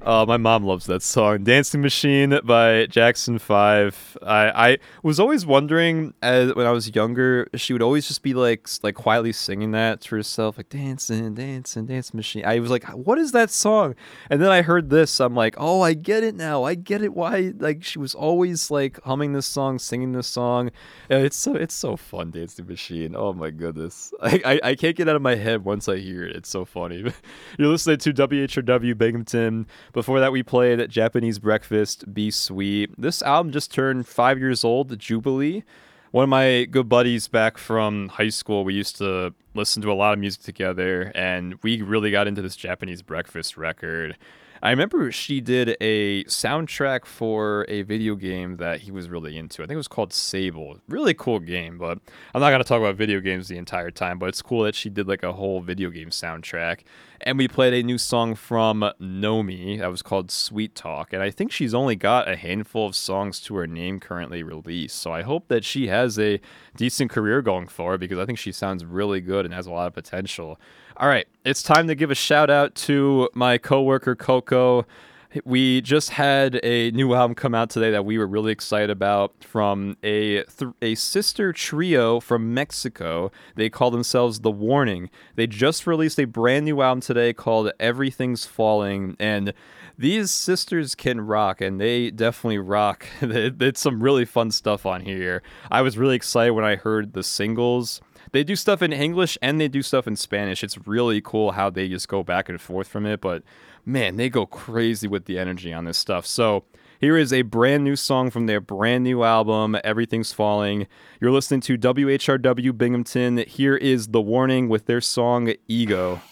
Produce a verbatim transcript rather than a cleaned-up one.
Uh, my mom loves that song, "Dancing Machine" by Jackson Five. I, I was always wondering, as when I was younger, she would always just be like, s- like quietly singing that to herself, like "dancing, dancing, dancing machine." I was like, "What is that song?" And then I heard this. I'm like, "Oh, I get it now. I get it. Why like she was always like humming this song, singing this song." And it's so it's so fun, "Dancing Machine." Oh my goodness, I I, I can't get out of my head once I hear it. It's so funny. You're listening to W H R W Binghamton. Before that, we played Japanese Breakfast, Be Sweet. This album just turned five years old, Jubilee. One of my good buddies back from high school, we used to listen to a lot of music together, and we really got into this Japanese Breakfast record. I remember she did a soundtrack for a video game that he was really into. I think it was called Sable. Really cool game, but I'm not going to talk about video games the entire time, but it's cool that she did like a whole video game soundtrack. And we played a new song from Nomi that was called Sweet Talk. And I think she's only got a handful of songs to her name currently released. So I hope that she has a decent career going forward because I think she sounds really good and has a lot of potential. All right, it's time to give a shout out to my coworker Coco. We just had a new album come out today that we were really excited about from a th- a sister trio from Mexico. They call themselves The Warning. They just released a brand new album today called Everything's Falling, and these sisters can rock, and they definitely rock. It's some really fun stuff on here. I was really excited when I heard the singles. They do stuff in English and they do stuff in Spanish. It's really cool how they just go back and forth from it, but man, they go crazy with the energy on this stuff. So here is a brand new song from their brand new album, Everything's Falling. You're listening to W H R W Binghamton. Here is The Warning with their song Ego.